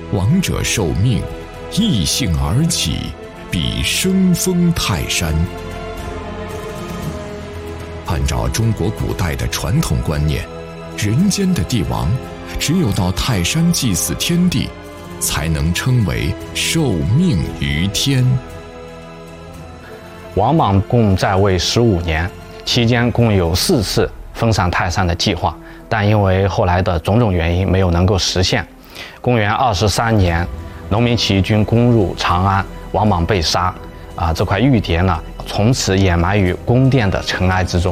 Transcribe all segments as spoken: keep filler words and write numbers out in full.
王者受命，异兴而起，必生封泰山。按照中国古代的传统观念，人间的帝王只有到泰山祭祀天地，才能称为受命于天。 王莽共在位十五年，期间共有四次封禅泰山的计划，但因为后来的种种原因没有能够实现。公元二十三年，农民起义军攻入长安，王莽被杀。啊，这块玉牒呢，从此掩埋于宫殿的尘埃之中。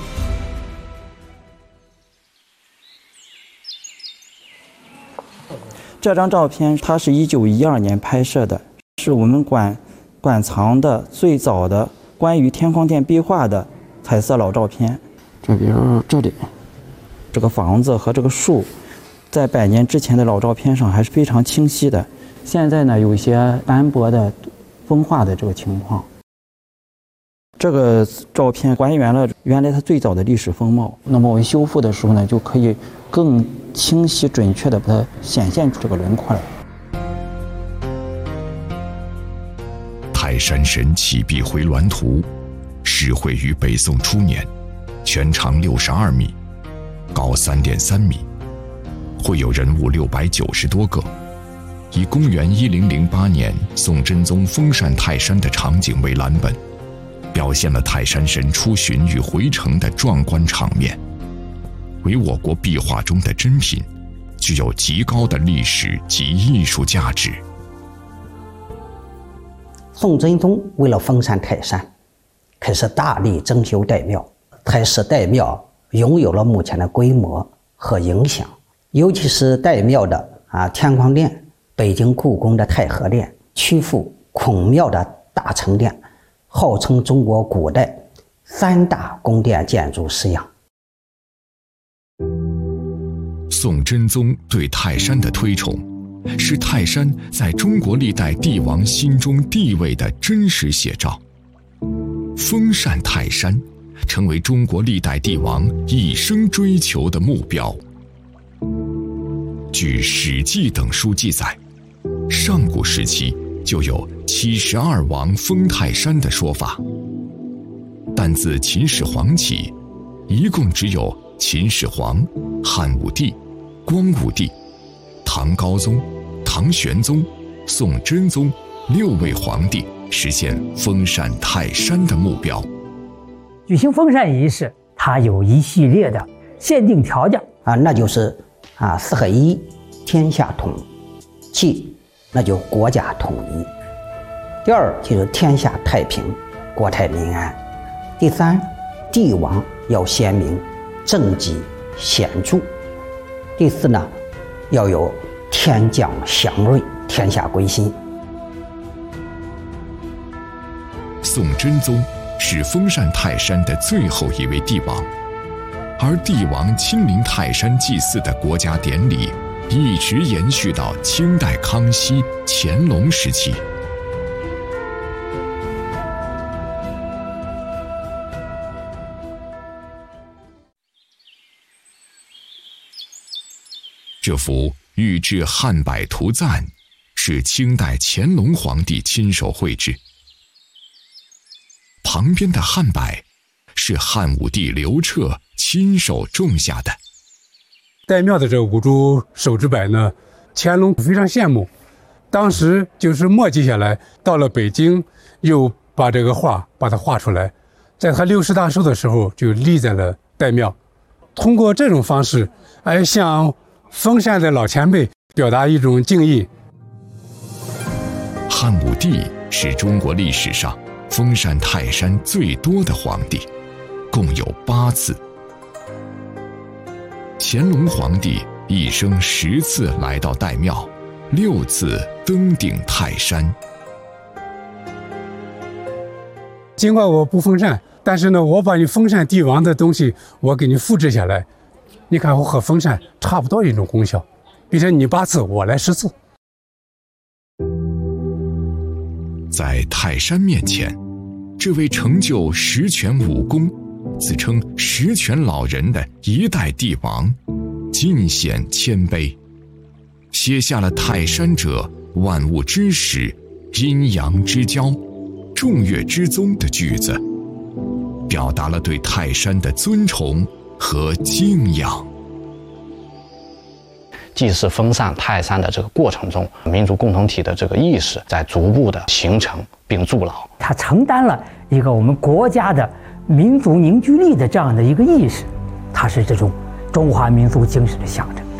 这张照片它是一九一二年拍摄的，是我们馆馆藏的最早的关于天匡殿壁画的彩色老照片。这边这里，这个房子和这个树，在百年之前的老照片上还是非常清晰的。现在呢，有一些斑驳的风化的这个情况。这个照片还原了原来它最早的历史风貌。那么我们修复的时候呢，就可以更清晰准确地把它显现出这个轮廓来。 泰山神起壁回銮图始绘于北宋初年，全长六十二米，高三点三米，绘有人物六百九十多个，以公元一零零八年宋真宗封禅泰山的场景为蓝本，表现了泰山神出巡与回城的壮观场面，为我国壁画中的珍品，具有极高的历史及艺术价值。 宋真宗为了封禅泰山，开始大力增修岱庙，才使岱庙拥有了目前的规模和影响。尤其是岱庙的啊天匡殿、北京故宫的太和殿、曲阜孔庙的大成殿，号称中国古代三大宫殿建筑式样。 宋真宗对泰山的推崇，是泰山在中国历代帝王心中地位的真实写照。封禅泰山成为中国历代帝王一生追求的目标。据《史记》等书记载，上古时期就有七十二王封泰山的说法，但自秦始皇起，一共只有秦始皇、汉武帝、光武帝、唐高宗、唐玄宗、宋真宗六位皇帝实现封禅泰山的目标。 举行封禅仪式，它有一系列的限定条件啊，那就是啊四合一，天下统即那就国家统一。第二就是天下太平，国泰民安。第三，帝王要鲜明，政绩显著。第四呢，要有天降祥瑞，天下归心。 宋真宗是封禅泰山的最后一位帝王，而帝王亲临泰山祭祀的国家典礼一直延续到清代康熙、乾隆时期。这幅御制汉柏图赞是清代乾隆皇帝亲手绘制，旁边的汉柏是汉武帝刘彻亲手种下的。 岱庙的这五株手植柏呢，乾隆非常羡慕，当时就是墨迹下来，到了北京又把这个画把它画出来，在他六十大寿的时候就立在了岱庙。通过这种方式，哎，向封禅的老前辈表达一种敬意。 汉武帝是中国历史上封禅泰山最多的皇帝，共有八次。乾隆皇帝一生十次来到岱庙，六次登顶泰山。 尽管我不封禅，但是呢，我把你封禅帝王的东西我给你复制下来，你看我和封禅差不多一种功效，比如你八次我来十次。 在泰山面前，这位成就十全武功、自称十全老人的一代帝王尽显谦卑。 写下了泰山者万物之始，阴阳之交，众岳之宗的句子，表达了对泰山的尊崇和敬仰。 祭祀封禅泰山的这个过程中，民族共同体的这个意识在逐步的形成并筑牢。 它承担了一个我们国家的民族凝聚力的这样的一个意识，它是这种中华民族精神的象征。